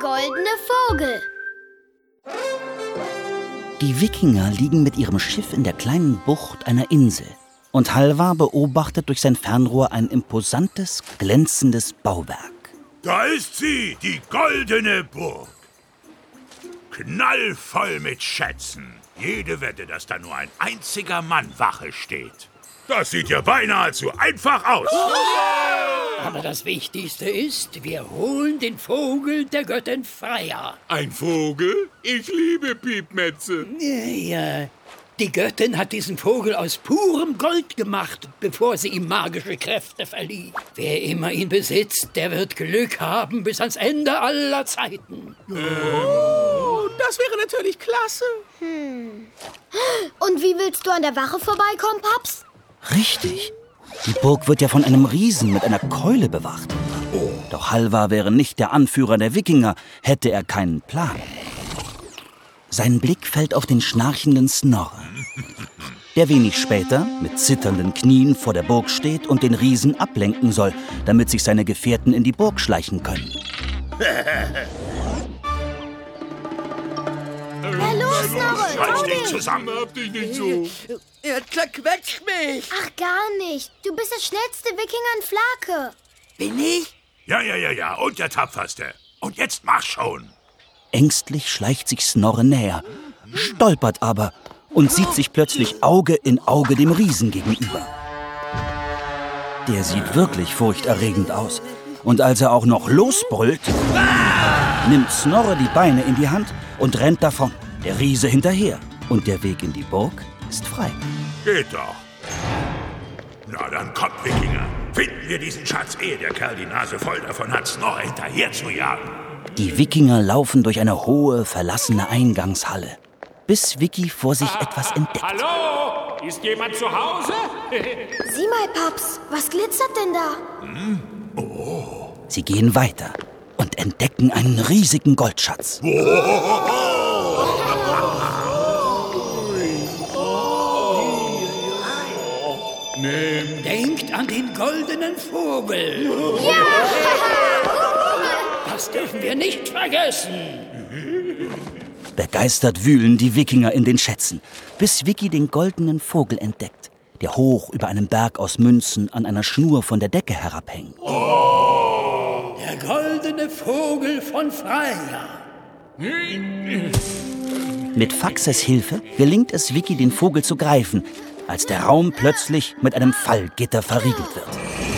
goldene Vogel. Die Wikinger liegen mit ihrem Schiff in der kleinen Bucht einer Insel. Und Halvar beobachtet durch sein Fernrohr ein imposantes, glänzendes Bauwerk. Da ist sie, die goldene Burg. Knallvoll mit Schätzen. Jede Wette, dass da nur ein einziger Mann Wache steht. Das sieht ja beinahe zu einfach aus. Aber das Wichtigste ist, wir holen den Vogel der Göttin Freya. Ein Vogel? Ich liebe Piepmetze. Ja, die Göttin hat diesen Vogel aus purem Gold gemacht, bevor sie ihm magische Kräfte verlieh. Wer immer ihn besitzt, der wird Glück haben bis ans Ende aller Zeiten. Oh, das wäre natürlich klasse. Und wie willst du an der Wache vorbeikommen, Paps? Richtig. Die Burg wird ja von einem Riesen mit einer Keule bewacht. Doch Halvar wäre nicht der Anführer der Wikinger, hätte er keinen Plan. Sein Blick fällt auf den schnarchenden Snorre, der wenig später mit zitternden Knien vor der Burg steht und den Riesen ablenken soll, damit sich seine Gefährten in die Burg schleichen können. Na los, Snorre, trau Reiß dich dich! zusammen. Hab dich nicht so. Er zerquetscht mich. Ach, gar nicht. Du bist der schnellste Wikinger in Flake. Bin ich? Ja. Und der tapferste. Und jetzt mach schon. Ängstlich schleicht sich Snorre näher, stolpert aber und sieht sich plötzlich Auge in Auge dem Riesen gegenüber. Der sieht wirklich furchterregend aus. Und als er auch noch losbrüllt, nimmt Snorre die Beine in die Hand und rennt davon. Der Riese hinterher. Und der Weg in die Burg ist frei. Geht doch. Na dann kommt, Wikinger. Finden wir diesen Schatz, ehe der Kerl die Nase voll davon hat, Snorre hinterher zu jagen. Die Wikinger laufen durch eine hohe, verlassene Eingangshalle, bis Vicky vor sich etwas entdeckt. Hallo? Ist jemand zu Hause? Sieh mal, Paps, was glitzert denn da? Sie gehen weiter und entdecken einen riesigen Goldschatz. Denkt an den goldenen Vogel. Ja! Das dürfen wir nicht vergessen. Begeistert wühlen die Wikinger in den Schätzen, bis Vicky den goldenen Vogel entdeckt, der hoch über einem Berg aus Münzen an einer Schnur von der Decke herabhängt. Der goldene Vogel von Freya. Mit Faxes Hilfe gelingt es Vicky, den Vogel zu greifen, als der Raum plötzlich mit einem Fallgitter verriegelt wird.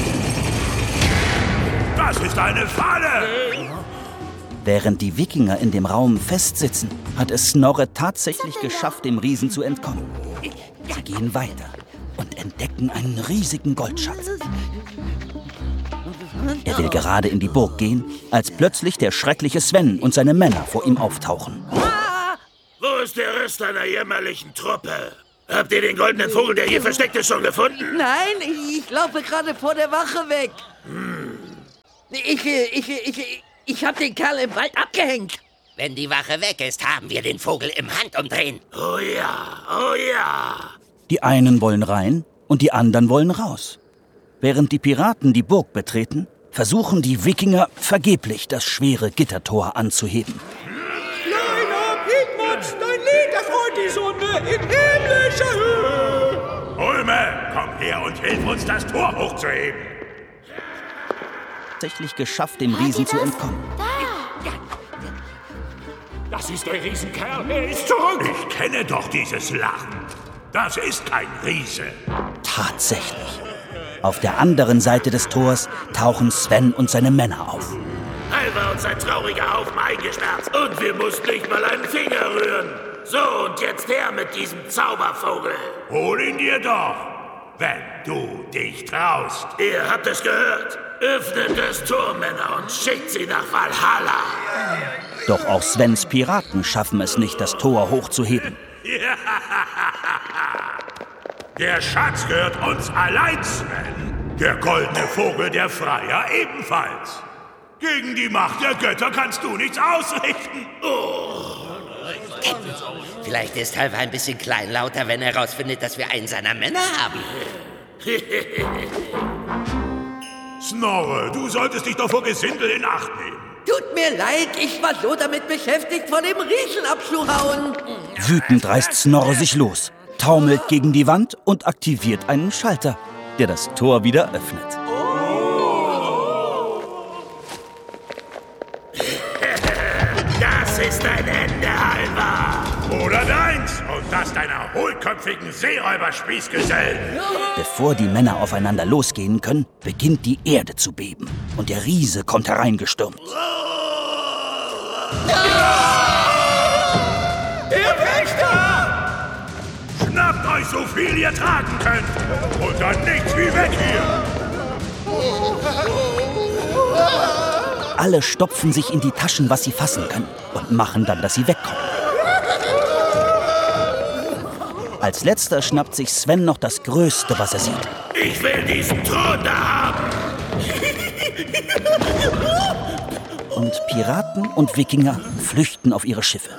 Das ist eine Falle! Während die Wikinger in dem Raum festsitzen, hat es Snorre tatsächlich geschafft, dem Riesen zu entkommen. Sie gehen weiter und entdecken einen riesigen Goldschatz. Er will gerade in die Burg gehen, als plötzlich der schreckliche Sven und seine Männer vor ihm auftauchen. Wo ist der Rest deiner jämmerlichen Truppe? Habt ihr den goldenen Vogel, der hier versteckt ist, schon gefunden? Nein, ich laufe gerade vor der Wache weg. Ich hab den Kerl im Wald abgehängt. Wenn die Wache weg ist, haben wir den Vogel im Handumdrehen. Oh ja. Die einen wollen rein und die anderen wollen raus. Während die Piraten die Burg betreten, versuchen die Wikinger vergeblich, das schwere Gittertor anzuheben. Kleiner Piepmatz, dein Lied erfreut die Sonne in himmlischer Höhe. Ulme, komm her und hilf uns, das Tor hochzuheben. Tatsächlich geschafft, dem Riesen zu entkommen. Das ist der Riesenkerl. Er ist zurück. Ich kenne doch dieses Lachen. Das ist kein Riese. Tatsächlich. Auf der anderen Seite des Tors tauchen Sven und seine Männer auf. Halvar und sein trauriger Haufen eingesperrt. Und wir mussten nicht mal einen Finger rühren. So, und jetzt her mit diesem Zaubervogel. Hol ihn dir doch, wenn du dich traust. Ihr habt es gehört. Öffnet das Tor, Männer, und schickt sie nach Valhalla. Doch auch Svens Piraten schaffen es nicht, das Tor hochzuheben. Der Schatz gehört uns allein, Sven. Der goldene Vogel der Freya ebenfalls. Gegen die Macht der Götter kannst du nichts ausrichten. Vielleicht ist Halvar ein bisschen kleinlauter, wenn er herausfindet, dass wir einen seiner Männer haben. Snorre, du solltest dich doch vor Gesindel in Acht nehmen. Tut mir leid, ich war so damit beschäftigt, vor dem Riesen abzuhauen. Wütend reißt Snorre sich los, taumelt gegen die Wand und aktiviert einen Schalter, der das Tor wieder öffnet. Das ist dein Ende, Halvar. Oder deins und das deiner hohlköpfigen Seeräuberspießgesellen. Bevor die Männer aufeinander losgehen können, beginnt die Erde zu beben und der Riese kommt hereingestürmt. Der Wächter! Schnappt euch so viel ihr tragen könnt und dann nichts wie weg hier. Alle stopfen sich in die Taschen, was sie fassen können und machen dann, dass sie wegkommen. Als letzter schnappt sich Sven noch das Größte, was er sieht. Ich will diesen Thron da haben. Und Piraten und Wikinger flüchten auf ihre Schiffe.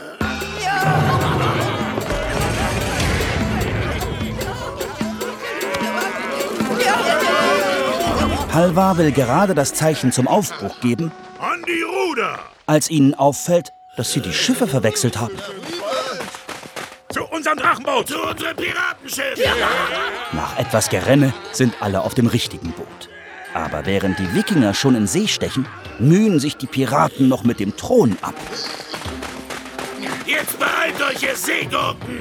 Halvar will gerade das Zeichen zum Aufbruch geben, An die Ruder! als ihnen auffällt, dass sie die Schiffe verwechselt haben. Zu unserem Drachenboot! Zu unserem Piratenschiff! Nach etwas Gerenne sind alle auf dem richtigen Boot. Aber während die Wikinger schon in See stechen, mühen sich die Piraten noch mit dem Thron ab. Jetzt beeilt euch, ihr Seegurken!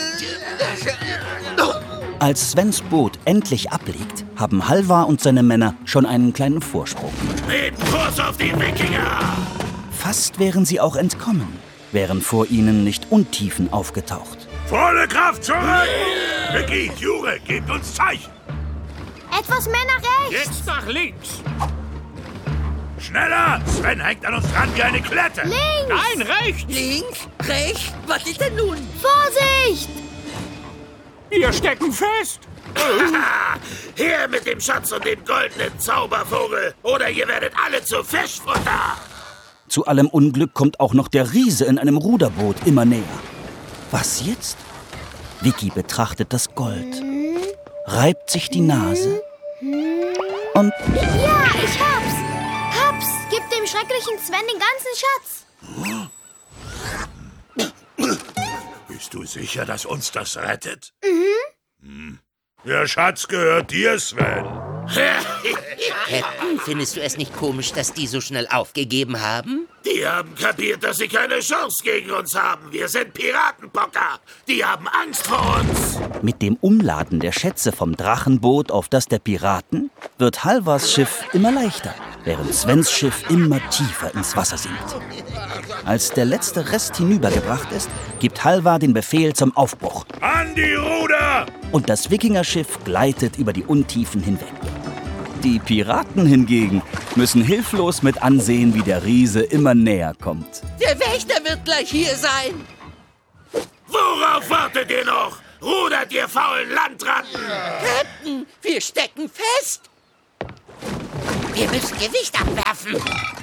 Als Svens Boot endlich ablegt, haben Halvar und seine Männer schon einen kleinen Vorsprung. Nehmt Kurs auf die Wikinger! Fast wären sie auch entkommen, wären vor ihnen nicht Untiefen aufgetaucht. Volle Kraft zurück! Vicky, Jure, gebt uns Zeichen! Etwas mehr nach rechts. Jetzt nach links. Schneller! Sven hängt an uns dran wie eine Klette! Links. Nein, rechts. Links, rechts, was ist denn nun? Vorsicht! Wir stecken fest. Her mit dem Schatz und dem goldenen Zaubervogel! Oder ihr werdet alle zu Fischfutter! Zu allem Unglück kommt auch noch der Riese in einem Ruderboot immer näher. Was jetzt? Vicky betrachtet das Gold, reibt sich die Nase und Ja, ich hab's. Hab's. Gib dem schrecklichen Sven den ganzen Schatz. Bist du sicher, dass uns das rettet? Der Schatz gehört dir, Sven. Captain, findest du es nicht komisch, dass die so schnell aufgegeben haben? Die haben kapiert, dass sie keine Chance gegen uns haben. Wir sind Piratenpocker. Die haben Angst vor uns. mit dem Umladen der Schätze vom Drachenboot auf das der Piraten wird Halvars Schiff immer leichter, während Svens Schiff immer tiefer ins Wasser sinkt. Als der letzte Rest hinübergebracht ist, gibt Halvar den Befehl zum Aufbruch. An die Ruder! Und das Wikingerschiff gleitet über die Untiefen hinweg. Die Piraten hingegen müssen hilflos mit ansehen, wie der Riese immer näher kommt. Der Wächter wird gleich hier sein. Worauf wartet ihr noch? Rudert, ihr faulen Landratten! Captain, wir stecken fest. Wir müssen Gewicht abwerfen.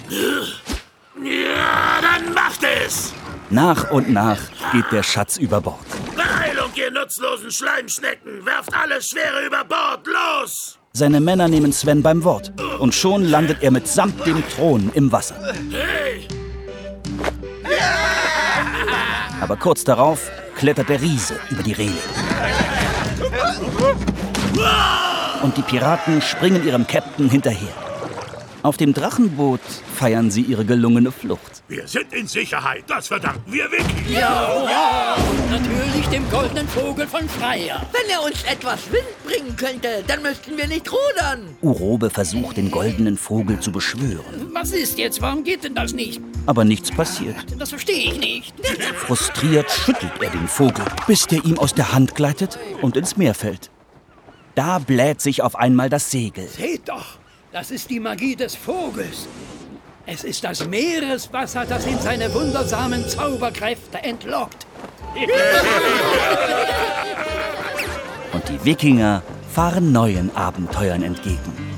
Ja, dann macht es! Nach und nach geht der Schatz über Bord. Beeilung, ihr nutzlosen Schleimschnecken! Werft alles Schwere über Bord! Los! Seine Männer nehmen Sven beim Wort und schon landet er mitsamt dem Thron im Wasser. Hey! Aber kurz darauf klettert der Riese über die Reling. Und die Piraten springen ihrem Captain hinterher. Auf dem Drachenboot feiern sie ihre gelungene Flucht. Wir sind in Sicherheit, das verdanken wir Vicky. Ja, und natürlich dem goldenen Vogel von Freya. Wenn er uns etwas Wind bringen könnte, dann müssten wir nicht rudern. Urobe versucht, den goldenen Vogel zu beschwören. Was ist jetzt? Warum geht denn das nicht? Aber nichts passiert. Das verstehe ich nicht. Frustriert schüttelt er den Vogel, bis der ihm aus der Hand gleitet und ins Meer fällt. Da bläht sich auf einmal das Segel. Seht doch, das ist die Magie des Vogels. Es ist das Meereswasser, das ihm seine wundersamen Zauberkräfte entlockt. Und die Wikinger fahren neuen Abenteuern entgegen.